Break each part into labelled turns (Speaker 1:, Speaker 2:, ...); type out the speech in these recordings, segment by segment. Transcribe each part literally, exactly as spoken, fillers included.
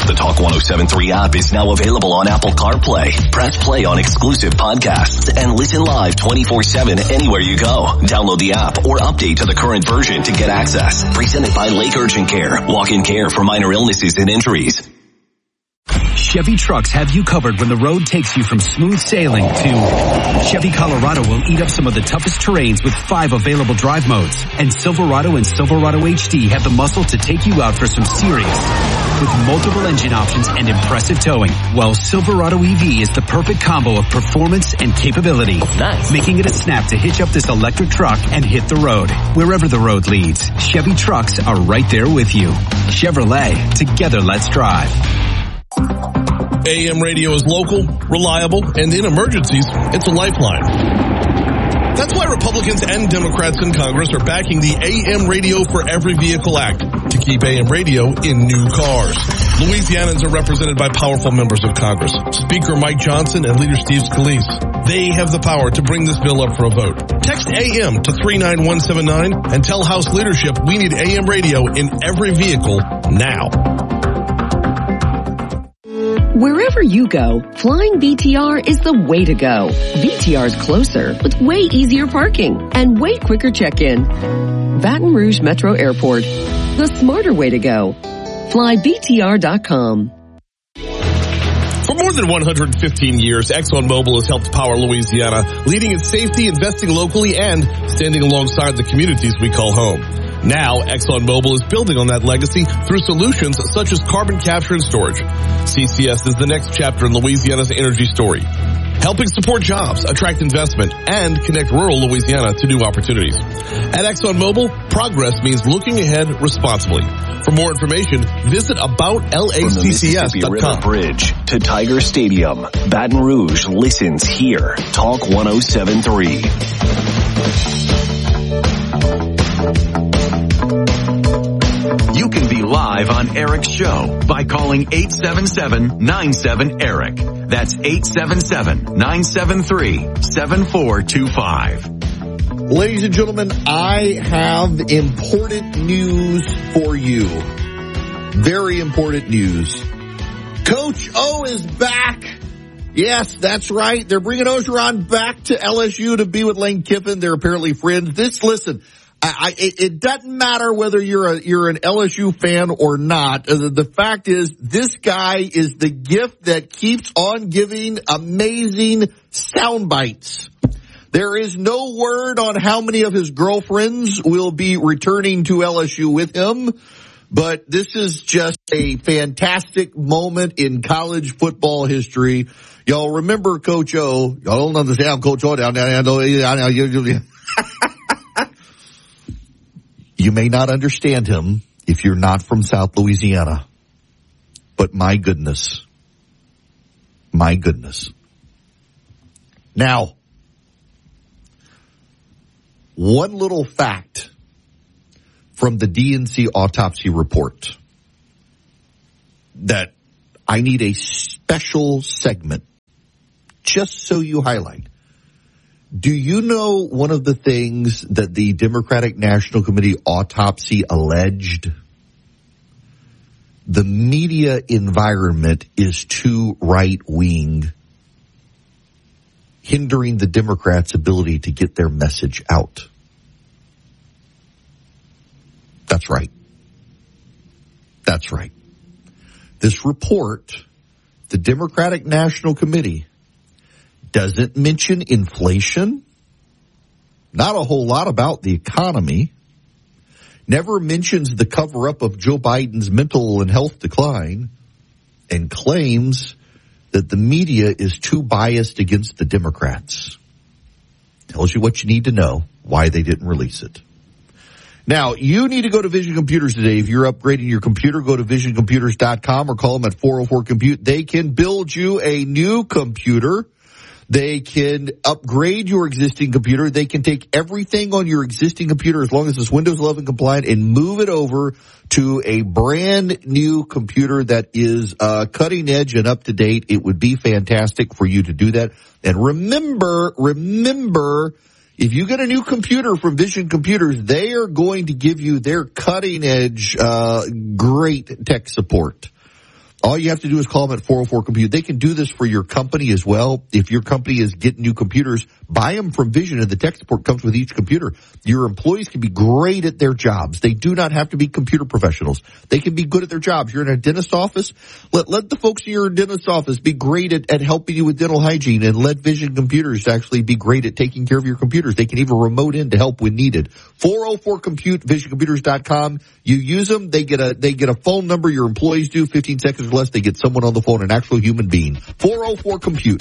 Speaker 1: The Talk one oh seven point three app is now available on Apple CarPlay. Press play on exclusive podcasts and listen live twenty-four seven anywhere you go. Download the app or update to the current version to get access. Presented by Lake Urgent Care. Walk-in care for minor illnesses and injuries.
Speaker 2: Chevy trucks have you covered when the road takes you from smooth sailing to Chevy Colorado will eat up some of the toughest terrains with five available drive modes. And Silverado and Silverado H D have the muscle to take you out for some serious with multiple engine options and impressive towing. While Silverado E V is the perfect combo of performance and capability. Nice. Making it a snap to hitch up this electric truck and hit the road. Wherever the road leads, Chevy trucks are right there with you. Chevrolet, together let's drive.
Speaker 3: A M radio is local, reliable, and in emergencies, it's a lifeline. That's why Republicans and Democrats in Congress are backing the A M Radio for Every Vehicle Act to keep A M radio in new cars. Louisianans are represented by powerful members of Congress, Speaker Mike Johnson and Leader Steve Scalise. They have the power to bring this bill up for a vote. Text A M to three nine one seven nine and tell House leadership we need A M radio in every vehicle now.
Speaker 4: Wherever you go, flying V T R is the way to go. V T R's closer with way easier parking and way quicker check-in. Baton Rouge Metro Airport, the smarter way to go. Fly V T R dot com.
Speaker 3: For more than one hundred fifteen years, ExxonMobil has helped power Louisiana, leading in safety, investing locally, and standing alongside the communities we call home. Now, ExxonMobil is building on that legacy through solutions such as carbon capture and storage. C C S is the next chapter in Louisiana's energy story, helping support jobs, attract investment, and connect rural Louisiana to new opportunities. At ExxonMobil, progress means looking ahead responsibly. For more information, visit about L A C C S dot com.
Speaker 1: From the Mississippi River Bridge to Tiger Stadium, Baton Rouge listens here. Talk one oh seven point three.
Speaker 5: You can be live on Eric's show by calling eight seven seven nine seven ERIC. That's eight seven seven nine seven three seven four two five.
Speaker 6: Ladies and gentlemen, I have important news for you. Very important news. Coach O is back. Yes, that's right. They're bringing Orgeron back to L S U to be with Lane Kiffin. They're apparently friends. This, listen, I, I, it, it doesn't matter whether you're a, you're an L S U fan or not. Uh, the, the fact is, this guy is the gift that keeps on giving amazing sound bites. There is no word on how many of his girlfriends will be returning to L S U with him, but this is just a fantastic moment in college football history. Y'all remember Coach O. Y'all don't understand I'm Coach O down there. You may not understand him if you're not from South Louisiana, but my goodness, my goodness. Now, one little fact from the D N C autopsy report that I need a special segment just so you highlight. Do you know one of the things that the Democratic National Committee autopsy alleged? The media environment is too right-wing, hindering the Democrats' ability to get their message out. That's right. That's right. This report, the Democratic National Committee, doesn't mention inflation, not a whole lot about the economy, never mentions the cover-up of Joe Biden's mental and health decline, and claims that the media is too biased against the Democrats. Tells you what you need to know, why they didn't release it. Now, you need to go to Vision Computers today. If you're upgrading your computer, go to vision computers dot com or call them at four oh four compute. They can build you a new computer. They can upgrade your existing computer. They can take everything on your existing computer, as long as it's Windows eleven compliant, and move it over to a brand new computer that is uh cutting edge and up to date. It would be fantastic for you to do that. And remember, remember, if you get a new computer from Vision Computers, they are going to give you their cutting edge, uh great tech support. All you have to do is call them at four oh four compute. They can do this for your company as well. If your company is getting new computers, buy them from Vision, and the tech support comes with each computer. Your employees can be great at their jobs. They do not have to be computer professionals. They can be good at their jobs. You're in a dentist office. Let let the folks in your dentist office be great at, at helping you with dental hygiene, and let Vision Computers actually be great at taking care of your computers. They can even remote in to help when needed. four oh four compute, vision computers dot com. You use them, they get a they get a phone number. Your employees do fifteen seconds or less. They get someone on the phone, an actual human being. four oh four compute.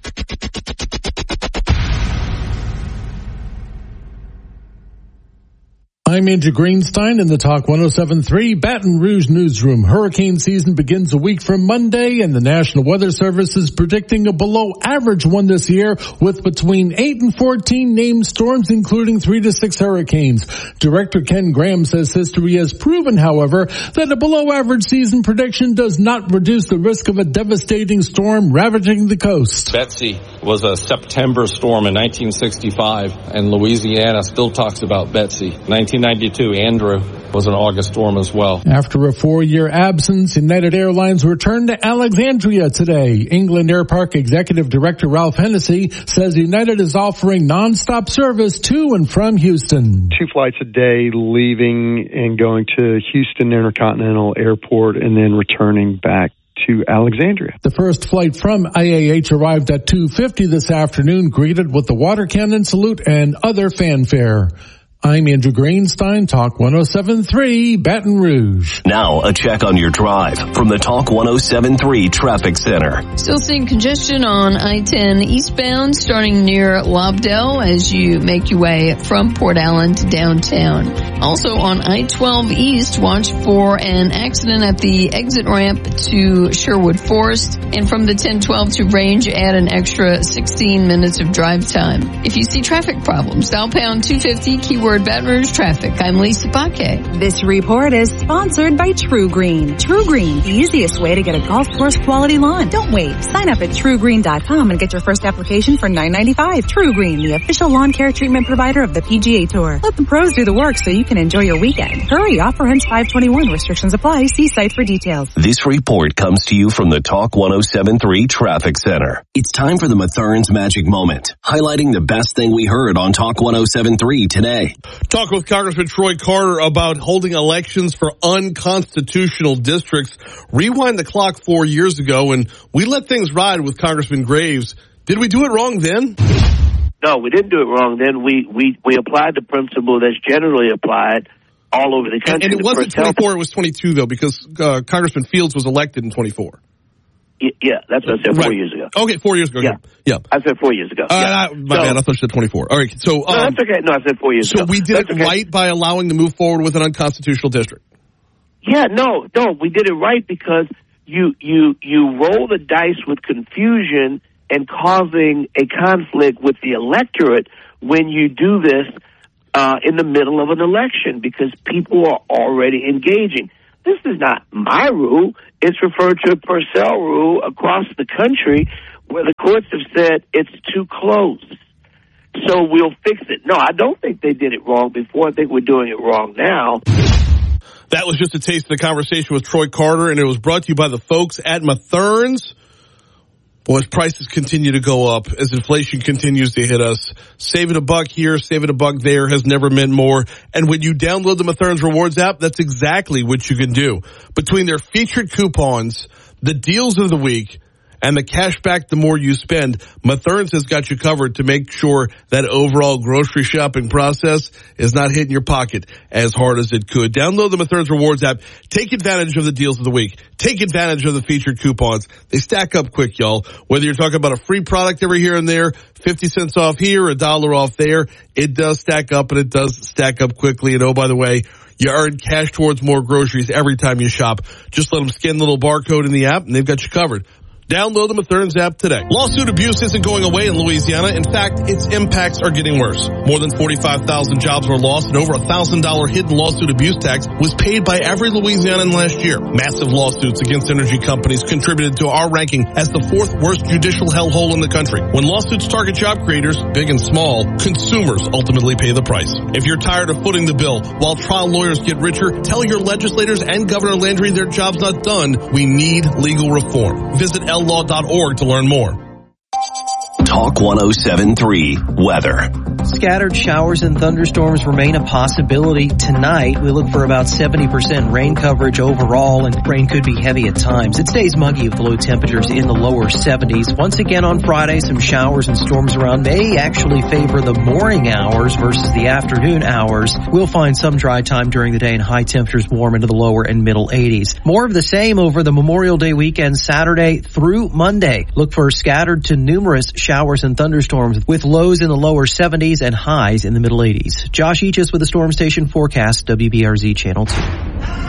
Speaker 7: I'm Andrew Greenstein in the Talk one oh seven point three Baton Rouge Newsroom. Hurricane season begins a week from Monday, and the National Weather Service is predicting a below average one this year with between eight and fourteen named storms, including three to six hurricanes. Director Ken Graham says history has proven, however, that a below average season prediction does not reduce the risk of a devastating storm ravaging the coast.
Speaker 8: Betsy was a September storm in nineteen sixty-five, and Louisiana still talks about Betsy. nineteen ninety-two, Andrew was an August storm as well.
Speaker 7: After a four-year absence, United Airlines returned to Alexandria today. England Air Park Executive Director Ralph Hennessy says United is offering nonstop service to and from Houston.
Speaker 9: Two flights a day, leaving and going to Houston Intercontinental Airport and then returning back to Alexandria.
Speaker 7: The first flight from I A H arrived at two fifty this afternoon, greeted with the water cannon salute and other fanfare. I'm Andrew Greenstein, Talk one oh seven point three, Baton Rouge.
Speaker 1: Now, a check on your drive from the Talk one oh seven point three Traffic Center.
Speaker 10: Still seeing congestion on I ten eastbound, starting near Lobdell as you make your way from Port Allen to downtown. Also on I twelve East, watch for an accident at the exit ramp to Sherwood Forest. And from the ten twelve to Range, add an extra sixteen minutes of drive time. If you see traffic problems, dial pound two fifty, keyword Baton Rouge Traffic. I'm Lisa Baque.
Speaker 11: This report is sponsored by True Green. True Green, the easiest way to get a golf course quality lawn. Don't wait. Sign up at true green dot com and get your first application for nine ninety-five. True Green, the official lawn care treatment provider of the P G A Tour. Let the pros do the work so you can enjoy your weekend. Hurry, offer ends five twenty-one. Restrictions apply. See site for details.
Speaker 1: This report comes to you from the Talk one oh seven point three Traffic Center. It's time for the Mathern's Magic Moment, highlighting the best thing we heard on Talk one oh seven point three today.
Speaker 3: Talk with Congressman Troy Carter about holding elections for unconstitutional districts. Rewind the clock four years ago, and we let things ride with Congressman Graves. Did we do it wrong then?
Speaker 12: No, we didn't do it wrong then. We we, we applied the principle that's generally applied all over the country.
Speaker 3: And, and it wasn't twenty-four, it was twenty-two, though, because uh, Congressman Fields was elected in twenty-four.
Speaker 12: Yeah, that's what I said four
Speaker 3: right.
Speaker 12: years ago.
Speaker 3: Okay, four years ago.
Speaker 12: Yeah,
Speaker 3: yeah.
Speaker 12: I said four years ago.
Speaker 3: Uh,
Speaker 12: yeah.
Speaker 3: I, my
Speaker 12: so,
Speaker 3: bad, I thought you said twenty-four. All right, so... Um,
Speaker 12: no, that's okay. No, I said four years
Speaker 3: so
Speaker 12: ago.
Speaker 3: So we did
Speaker 12: that's
Speaker 3: it
Speaker 12: okay.
Speaker 3: right by allowing to move forward with an unconstitutional district?
Speaker 12: Yeah, no, no, we did it right because you, you, you roll the dice with confusion and causing a conflict with the electorate when you do this uh, in the middle of an election because people are already engaging. This is not my rule. It's referred to a Purcell rule across the country where the courts have said it's too close. So we'll fix it. No, I don't think they did it wrong before. I think we're doing it wrong now.
Speaker 3: That was just a taste of the conversation with Troy Carter, and it was brought to you by the folks at Mathern's. Boy, as prices continue to go up, as inflation continues to hit us, saving a buck here, saving a buck there has never meant more. And when you download the Mathern's Rewards app, that's exactly what you can do. Between their featured coupons, the deals of the week, and the cash back the more you spend, Mathern's has got you covered to make sure that overall grocery shopping process is not hitting your pocket as hard as it could. Download the Mathern's Rewards app. Take advantage of the deals of the week. Take advantage of the featured coupons. They stack up quick, y'all. Whether you're talking about a free product every here and there, fifty cents off here, a dollar off there, it does stack up, and it does stack up quickly. And oh, by the way, you earn cash towards more groceries every time you shop. Just let them scan the little barcode in the app, and they've got you covered. Download the Metherns app today. Lawsuit abuse isn't going away in Louisiana. In fact, its impacts are getting worse. More than forty-five thousand jobs were lost and over a one thousand dollars hidden lawsuit abuse tax was paid by every Louisianan last year. Massive lawsuits against energy companies contributed to our ranking as the fourth worst judicial hellhole in the country. When lawsuits target job creators, big and small, consumers ultimately pay the price. If you're tired of footing the bill while trial lawyers get richer, tell your legislators and Governor Landry their job's not done. We need legal reform. Visit L law dot org to learn more.
Speaker 1: Talk one oh seven three Weather.
Speaker 13: Scattered showers and thunderstorms remain a possibility tonight. We look for about seventy percent rain coverage overall, and rain could be heavy at times. It stays muggy with low temperatures in the lower seventies. Once again on Friday, some showers and storms around may actually favor the morning hours versus the afternoon hours. We'll find some dry time during the day and high temperatures warm into the lower and middle eighties. More of the same over the Memorial Day weekend, Saturday through Monday. Look for scattered to numerous showers and thunderstorms with lows in the lower seventies and highs in the middle eighties. Josh Eachus with the Storm Station forecast, W B R Z Channel two.